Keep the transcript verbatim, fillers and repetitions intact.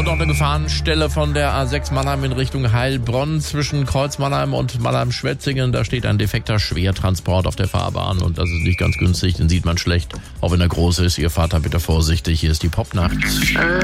Und noch eine Gefahrenstelle von der A sechs Mannheim in Richtung Heilbronn zwischen Kreuz Mannheim und Mannheim-Schwetzingen. Da steht ein defekter Schwertransport auf der Fahrbahn und das ist nicht ganz günstig, den sieht man schlecht. Auch wenn er groß ist, ihr fahrt da bitte vorsichtig. Hier ist die Popnacht.